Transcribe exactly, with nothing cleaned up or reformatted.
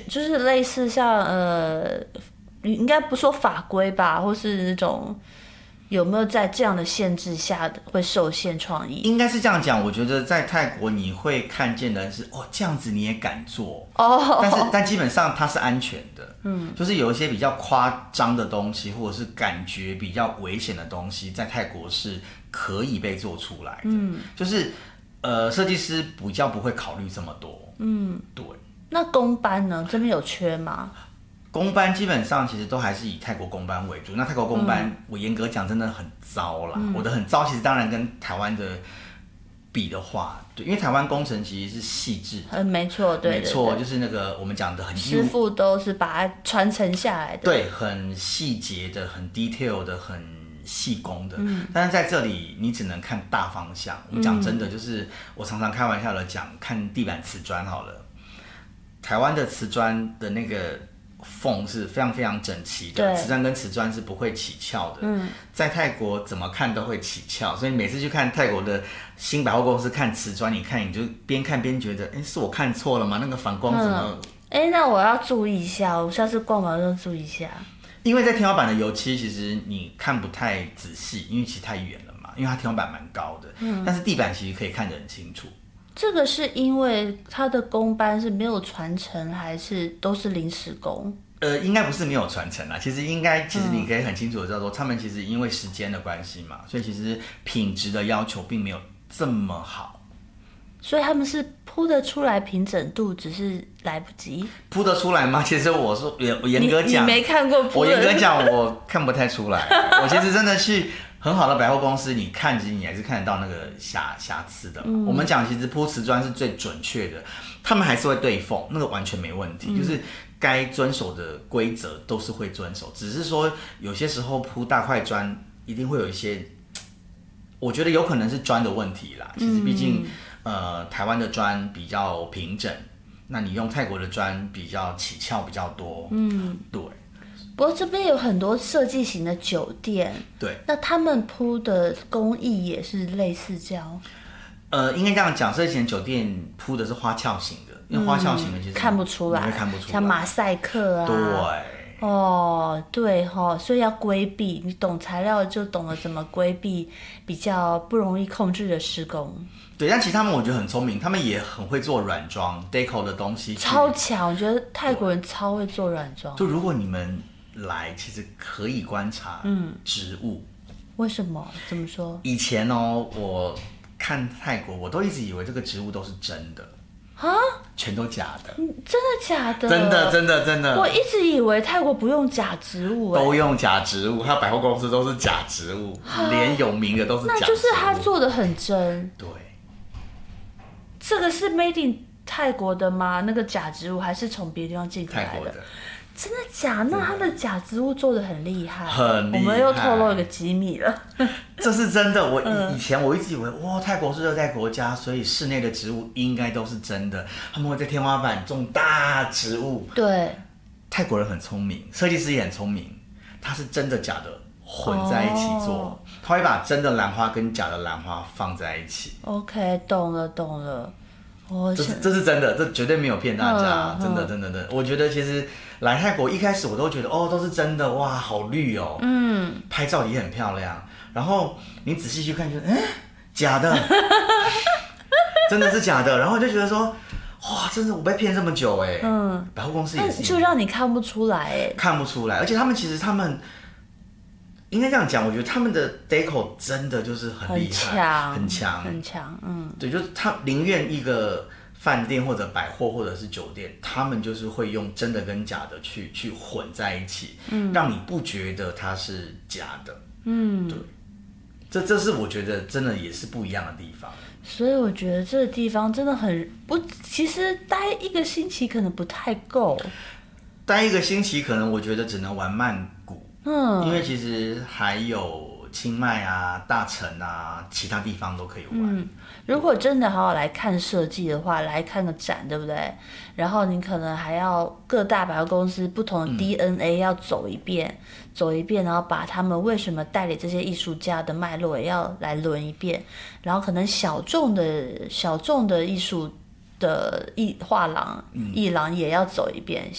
就是类似像呃，应该不说法规吧，或是那种有没有在这样的限制下会受限创意？ 应该是这样讲。我觉得在泰国你会看见的是，哦，这样子你也敢做哦， 但是但基本上它是安全的，嗯，就是有一些比较夸张的东西，或者是感觉比较危险的东西，在泰国是可以被做出来的，嗯，就是呃，设计师比较不会考虑这么多，嗯，对。 那公班呢？这边有缺吗？ 公班基本上其实都还是以泰国公班为主。那泰国公班，嗯、我严格讲真的很糟啦。嗯、我的很糟，其实当然跟台湾的比的话，对，因为台湾工程其实是细致的， 嗯，没错，对， 没错，就是那个我们讲的很师傅都是把它传承下来的， 对，很细节的、很 detail 的、很细工的。嗯、但是在这里，你只能看大方向。我们讲真的，就是我常常开玩笑的讲，看地板瓷砖好了，台湾的瓷砖的那个缝是非常非常整齐的，瓷砖跟瓷砖是不会起翘的。嗯，在泰国怎么看都会起翘，所以每次去看泰国的新百货公司看瓷砖，你看你就边看边觉得，哎，是我看错了吗？那个反光怎么？ 哎、嗯，那我要注意一下，我下次逛完要注意一下。 因为在天花板的油漆，其实你看不太仔细，因为其实太远了嘛，因为它天花板蛮高的。嗯，但是地板其实可以看得很清楚。 这个是因为它的工班是没有传承，还是都是临时工？ 呃，应该不是没有传承啦，其实应该，其实你可以很清楚的知道说，嗯、他们其实因为时间的关系嘛，所以其实品质的要求并没有这么好。 所以他们是铺得出来平整度，只是来不及。 铺得出来吗？其实我说，我严格讲， 你没看过铺的， 我严格讲，我看不太出来。我其实真的去很好的百货公司，你看着你还是看得到那个瑕瑕疵的。嗯、我们讲，其实铺瓷砖是最准确的，他们还是会对缝，那个完全没问题，嗯、就是该遵守的规则都是会遵守，只是说有些时候铺大块砖一定会有一些，我觉得有可能是砖的问题啦。其实毕竟。嗯呃，台湾的砖比较平整，那你用泰国的砖比较起翘比较多，嗯，对。 不过这边有很多设计型的酒店， 对， 那他们铺的工艺也是类似这样。 呃，应该这样讲，设计型酒店铺的是花俏型的，因为花俏型的其实、 嗯、看不出来， 你会看不出来， 像马赛克啊， 对。 哦，对哈、哦，所以要规避，你懂材料就懂得怎么规避比较不容易控制的施工。 对，但其实他们我觉得很聪明，他们也很会做软装 deco 的东西， 超强。我觉得泰国人超会做软装。 就如果你们来，其实可以观察植物。 嗯、为什么？怎么说？ 以前哦，我看泰国，我都一直以为这个植物都是真的。 啊？ 全都假的？ 真的假的？ 真的真的真的。 我一直以为泰国不用假植物、欸， 都用假植物，它百货公司都是假植物，连有名的都是假植物。 那就是他做的很真。 对。 这个是 made in 泰国的吗？那个假植物还是从别的地方进来的？ 泰国的。 真的假？那它的假植物做的很厉害， 很厉害。 我们又透露一个机密了。 这是真的，我以前我一直以为，哇，泰国是热带国家，所以室内的植物应该都是真的。他们会在天花板种大植物。 对。 泰国人很聪明，设计师也很聪明，他是真的假的混在一起做，哦、他会把真的兰花跟假的兰花放在一起。 OK， 懂了懂了。哦、 这是这是真的，这绝对没有骗大家，嗯、真的真的真的。我觉得其实来泰国一开始我都觉得哦都是真的，哇好绿哦，嗯，拍照也很漂亮。然后你仔细去看就，嗯，假的，真的是假的。然后就觉得说，哇，真的我被骗这么久哎，嗯，百货公司也是， 就让你看不出来哎， 看不出来。而且他们其实他们。应该这样讲，我觉得他们的 deco 真的就是很厉害，很强， 很强，嗯， 对，就是他宁愿一个饭店或者百货或者是酒店，他们就是会用真的跟假的去去混在一起，嗯，让你不觉得它是假的，嗯，对，这这是我觉得真的也是不一样的地方。 所以我觉得这个地方真的很不，其实待一个星期可能不太够， 待一个星期可能我觉得只能玩曼谷。嗯，因为其实还有清迈啊、大城啊，其他地方都可以玩。嗯， 如果真的好好来看设计的话，来看个展，对不对？然后你可能还要各大百货公司不同的 D N A 要走一遍，嗯、走一遍，然后把他们为什么代理这些艺术家的脉络也要来轮一遍，然后可能小众的小众的艺术的艺画廊、艺廊也要走一遍。